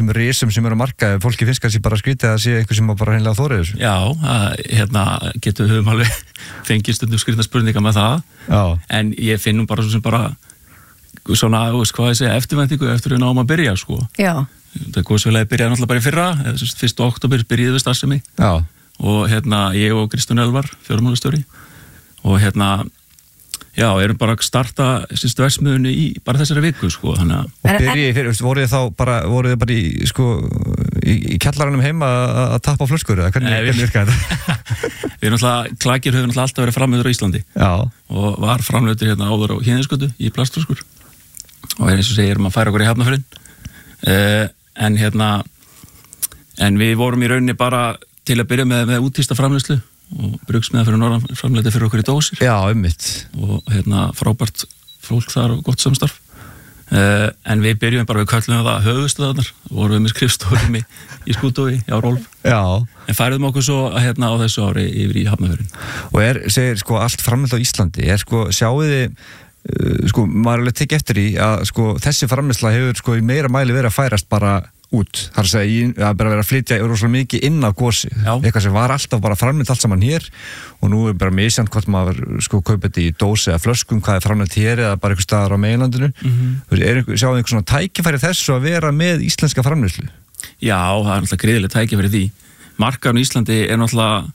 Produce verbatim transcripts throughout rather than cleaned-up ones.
þessum risum sem eru að marka, fólki finnst kannski bara skrítið að sé eitthvað sem bara hreinlega þorið þessu. Já, að, hérna getum við höfum alveg fengið stundum skrýtna spurningar með það. Já. En ég finnum bara svo sem bara svona, veist hvað ég segja, eftirvæntingu eftir að náum að byrja, sko. Já. Það góðsvelega byrjaði náttúrulega bara í fyrra, fyrsta október byrjaði við starfsemi. Já. Og hérna, ég og Kristján Elvar, fjármálastjóri, og hérna, já, erum bara að starta sérst versmiðunni í bara þessari viku, sko, þannig að... Og byrjaði fyrir, voruð þið þá bara, voruð þið bara í, sko, í, í kjallaranum heima að tappa flöskur, eða hvernig, Nei, hvernig virkaði þetta? Við erum alltaf, Klakir hefur alltaf alltaf verið framleiður á Íslandi. Já. Og var framleiður hérna áður á Héðinsgötu í plastflöskur. Og eins og segir, erum að færa okkur í Hafnarfjörðinn. Uh, en hérna, en við vorum í rauninni bara til að byrja með, með úttísta framleiðslu og brugsmiða fyrir norðan framleiti fyrir okkur í dósir. Já, einmitt. Og hérna frábært fólk þar og gott samstarf. Uh, en við byrjum bara, við köllum það höfuðstöðarnar, vorum við með skrifstofum í, í Skútuvogi, já, Rolf. Já. En færiðum okkur svo hérna á þessu ári yfir í Hafnarfjörðinn. Og er, segir, sko, allt framleitt á Íslandi, er sko, sjáu þið, uh, sko, maður er alveg tekið eftir í að, sko, þessi framleiðsla hefur, sko, í meira mæli verið að færast bara út, þar að segja, að bara vera að flytja rosalega mikið inn á gosi, eitthvað sem var alltaf bara framleitt allt saman hér og nú er bara misjant hvort maður sko kaupa þetta í dósi eða flöskum, hvað er framleitt hér eða bara einhver staðar á meginlandinu. Mm-hmm. Er, sjáum við einhver svona tækifæri þessu að vera með íslenska framleiðslu? Já, það er náttúrulega gríðileg tækifæri því. Markaðurinn í Íslandi er náttúrulega,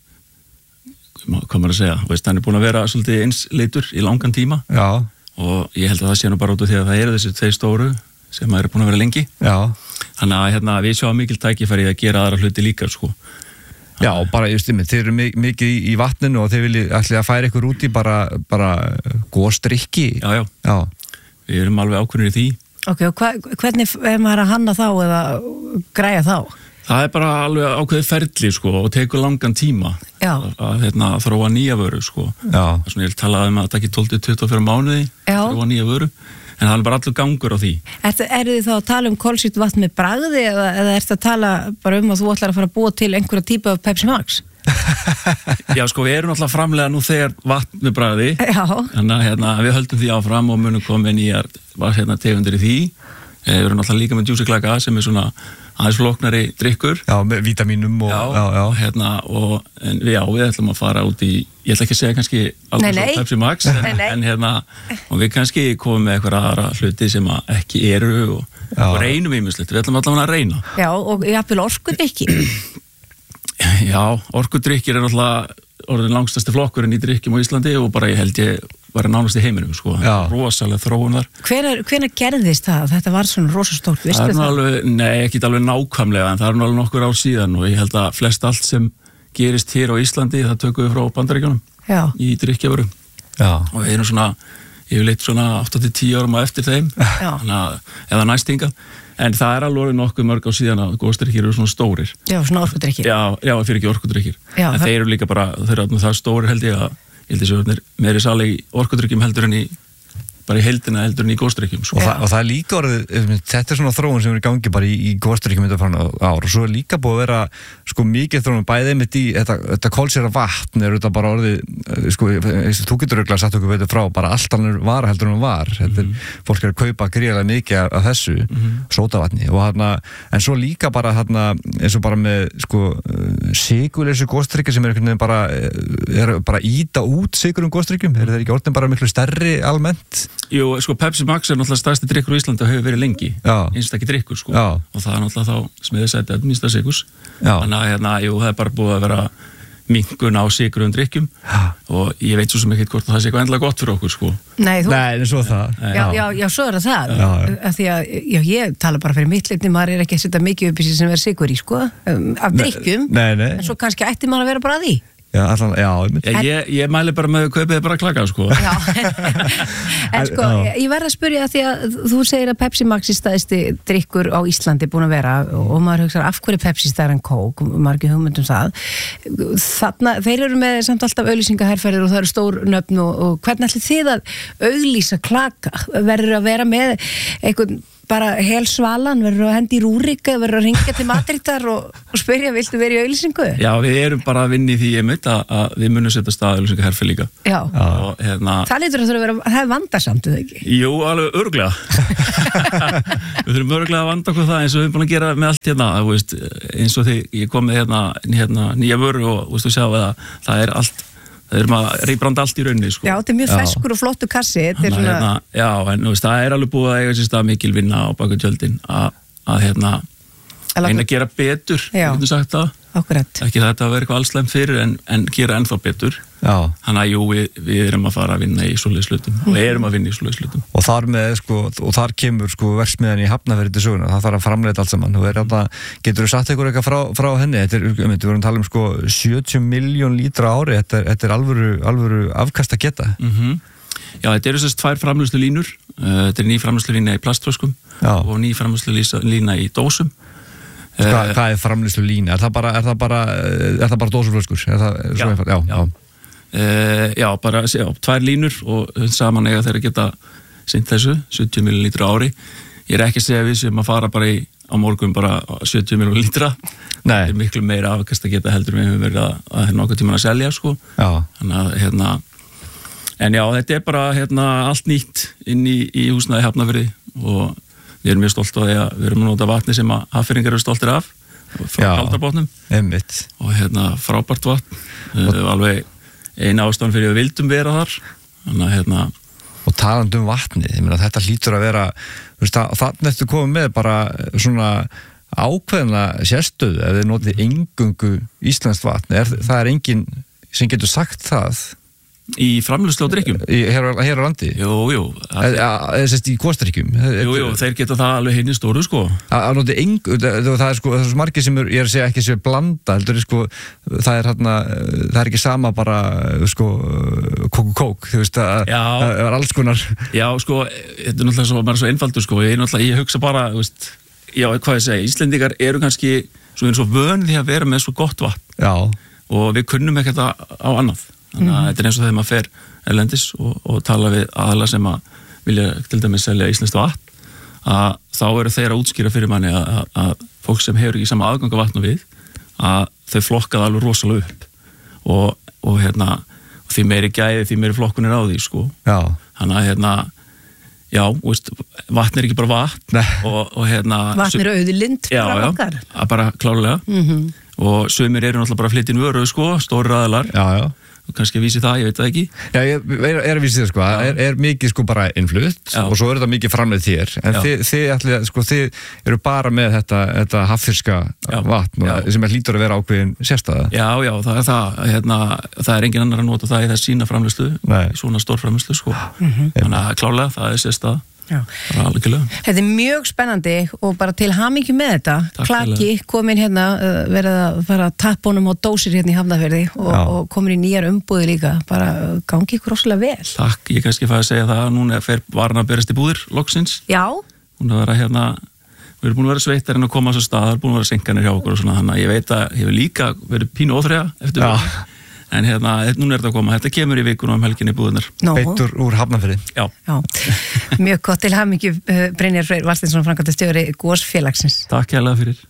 hvað maður að segja, veist, hann er búin að vera svolítið einsleitur í langan tíma. Já. Og ég held að það sé nú bara út af því að það eru þessi tveir stóru sem maður er búin að vera lengi. Já. Þannig að hérna, við sjáum mikil tækifæri að gera aðra hluti líka, sko. Já, bara, just einmitt, þeir eru mikið í, í vatninu og þeir vilja ætli að færa ykkur út í bara, bara góðstrykki. Já, já, já. Við erum alveg ákveðnir í því. Ok, og hva, hvernig er maður að hanna þá eða græja þá? Það er bara alveg ákveðið ferli, sko, og tekur langan tíma. Já. Að hérna, þróa nýja vöru, sko. Já. Það er svona, ég vil tala um að það taki tólf til tuttugu og fjóra mánuði að þróa nýja vöru. En það er bara allur gangur á því. Er, er þið þá að tala um kolsýrt vatn með bragði eða, eða er þetta að tala bara um að þú ætlar að fara að búa til einhverja típu af Pepsi Max? Já, sko, við erum alltaf framlega nú þegar vatn með bragði. Já. Þannig að hérna, við höldum því áfram og munum koma inn í hérna, tegundir í því. Við erum alltaf líka með Juicy Klaka sem er svona aðeins flóknari drykkur. Já, með vítamínum og... Já, já, já. Hérna, og en, já, við ætlum að fara út í, ég ætla ekki að segja kannski alveg svo Pepsi Max, en, en hérna, og við kannski komum með eitthvað aðra hluti sem ekki eru og, og reynum ímislegt, við ætlum allavega að reyna. Já, og jafnvel orkudrykki. Já, orkudrykkir er náttúrulega orðin langstasti flokkurinn í drykkjum á Íslandi og bara ég held ég bara nánast í heiminum, sko. Rosalega þróun þar. Hvenær, hvenær gerðist það? Þetta var svona rosastórt, vistu það? Það er alveg, nei, ekki alveg nákvæmlega, en það er alveg nokkur ár síðan og ég held að flest allt sem gerist hér á Íslandi, það tökum við frá Bandaríkjunum í drykkjavöru. Já. Og við erum svona, yfirleitt svona átta til tíu árum á eftir þeim, þannig að, eða næst hingað. En það er alveg nokkuð mörg á síðan að góðstrykkir eru svona stórir. Já, svona orkudrykkir. Já, já, fyrir ekki orkudrykkir. Já, en það... þeir eru líka bara, þeir eru það stórir held ég að, ég held þessu meiri sali í orkudrykkjum heldur en í, bara í heildina heldur en í góðstrykkjum. Og, þa og það er líka orðið, þetta er svona þróun sem er í gangi bara í, í góðstrykkjum þetta frá ár og svo er líka búið að vera sko mikið þróun bæðið mitt í þetta, þetta kolsýra vatn er þetta bara orðið, sko, þú getur örugglega satt okkur veitur frá, bara allt annar vara heldur en hún var. Mm -hmm. er, fólk er að kaupa gríðarlega mikið af, af þessu, mm -hmm. sódavatni og þarna, en svo líka bara þarna, eins og bara með, sko, sigurleysu góðstrykki sem er einhvern veginn bara, er bara íta út sigurum góðstrykkjum, er það ekki orðin bara miklu stærri almennt? Jú, sko, Pepsi Max er náttúrulega stærsti drykkur í Íslandi og hefur verið lengi, einstakki drykkur, sko. Já. Og það er náttúrulega þá smiðisæti að minnsta sigurs. Þannig að, hérna, jú, það er bara búið að vera minnkun á sigurum drykkjum og ég veit svo sem ekki hvort það sé eitthvað endilega gott fyrir okkur, sko. Nei, þú... Nei, en svo það. Já, já, já, svo er það það. Já, já. Því að, já, ég tala bara fyrir mitt leyti, maður er ekki að setja mikið upp í sig sem er sigur í, sko, af drykkjum. Nei, nei. En svo kannski ætti maður að vera bara að því. Já, allan, já, ég, ég, ég mæli bara með að kaupið bara Klaka, sko. Já, en sko, ég verð að spyrja því að þú segir að Pepsi Max í staðisti drykkur á Íslandi búin að vera og maður hugsa af hverju Pepsi stærri en Coke, maður ekki hugmyndum það. Þarna, þeir eru með samt alltaf auglýsingaherferðir og það eru stór nöfn og, og hvernig ætli þið að auglýsa Klaka? Verður að vera með einhvern bara hel svalan, verður að hendi í Rúrik eða verður að ringja til Madridar og, og spyrja, viltu verið í auðlýsingu? Já, við erum bara að vinna í því ég mynd að, að við munum setja stað auðlýsingu herfið líka. Já, og, hérna, það lítur að það vera, það er vandarsamt, eða ekki? Jú, alveg örglega. Við þurfum örglega að vanda okkur það eins og við erum búin að gera með allt hérna, veist, eins og því ég kom með hérna, hérna nýja vöru og veist, sjá, það, það er allt það er maður að reybranda allt í rauninni sko. Já, þetta er mjög feskur og flottu kassi Hanna, svona... hérna, Já, en veist, það er alveg búið að eiga sér stað mikil vinna á baku tjöldin að, að hérna eina að gera betur, getur sagt það Akkurat. Ekki þetta að vera eitthvað allslemt fyrir en, en gera ennþá betur Þannig að jú, við, við erum að fara að vinna í svoleiðis hlutum mm. og erum að vinna í svoleiðis hlutum Og þar með, sko, og þar kemur sko verksmiðjan í Hafnarfirði til söguna, það þarf að framleiða allt saman og er alltaf, getur þú satt eitthvað frá, frá henni, þetta er, við vorum að tala um sko sjötíu milljón lítra á ári, þetta er, þetta er alvöru, alvöru afkast að geta mm-hmm. Já, þetta eru þess tvær framleiðslu línur, þetta er ný framleiðslu lína í plastflöskum og ný framleiðslu lína í dósum Hvað, hvað er framleiðslu lína? Er það bara, er það bara, er það bara dósuflöskur? Er það já, já, já. Já. Uh, já, bara já, tvær línur og saman eiga þeir að geta sinnt þessu, sjötíu millilítra ári. Ég er ekki að segja við sem að fara bara í, á morgun bara sjötíu millilítra. Þetta er miklu meira afkast að geta heldur við hefum verið að, að nokkuð tíman að selja, sko. Já. Þannig að, hérna, en já, þetta er bara, hérna, allt nýtt inn í, í húsnæði Hafnarfirði og við erum mjög stolt á því að við erum að nota vatni sem að Hafnfirðingar eru stoltir af frá kaldarbotnum og hérna frábært vatn og alveg eina ástæðan fyrir að við vildum vera þar þannig að hérna og talandi um vatni, ég meina þetta hlýtur að vera þannig eftir komið með bara svona ákveðna sérstöðu ef þið notið engungu íslenskt vatn, er, það er enginn sem getur sagt það Í framleiðslu á drykkjum? Hér, hér á landi? Jú, jú. Eða sérst í Kostaríkjum? Jú, jú, þeir geta það alveg hinn í stóru, sko. Að noti engu, það er sko, það er svo margir sem er, ég er að segja ekki sem blanda, heldur, sko, það er hérna, það er ekki sama bara, sko, kók-kók, þú veist, að það er alls konar. Já, sko, þetta er náttúrulega svo, maður er svo einfaldur, sko, ég, náttúrulega, ég hugsa bara, þú veist, já, hvað ég segja, Íslendingar eru kannski svo, svo vönið að vera með svo gott vatn. Já. Og við kunnum ekkert á annað. Þannig að mm. þetta er eins og þegar maður fer erlendis og, og tala við aðla sem að vilja til dæmis selja íslenskt vatn að þá eru þeir að útskýra fyrir manni að, að, að fólk sem hefur ekki sama aðgang að vatn og við að þau flokkaða alveg rosalega upp og, og hérna og því meiri gæði, því meiri flokkun er á því sko. Já. Þannig að hérna já, veist, vatn er ekki bara vatn og, og hérna vatn er auðlind já, já, að bara klárlega mm-hmm. og sumir eru náttúrulega bara flyttin vöru sko, stóri aðilar já, já. Kannski að vísi það, ég veit það ekki Já, ég er, er að vísi það sko er, er mikið sko bara innflutt og svo er þetta mikið framleið þér en þið, þið, ætli, sko, þið eru bara með þetta, þetta hafnfirska vatn og, sem er hlýtur að vera ákveðin sérstæða Já, já, það er það hérna, það er engin annar að nota það í þess sína framleiðslu svona stór framleiðslu sko mm-hmm. Þannig að klárlega það er sérstæða Þetta er mjög spennandi og bara til hamingju með þetta Takk Klaki komin hérna verið að fara að tappa honum á dósir hérna í Hafnarfirði og, og komin í nýjar umbúðir líka bara gangi ykkur rosalega vel Takk, ég kannski fæði að segja það að núna fer varan að berast í búðir loksins Já Hún að vera hérna, við erum búin að vera sveittar en að koma á þessu stað, það er búin að vera senkanir hjá okkur og svona þannig að ég veit að hefur líka verið pínu óþreyja eftir við En hérna, núna er þetta að koma, þetta kemur í vikunum um helginni búðunar. No. Beittur úr Hafnarfirði. Já. Já. Mjög gott til hamingju, Brynjar Freyr Valsteinsson, framkvæmdastjóri Gósfélagsins. Takk hérlega fyrir.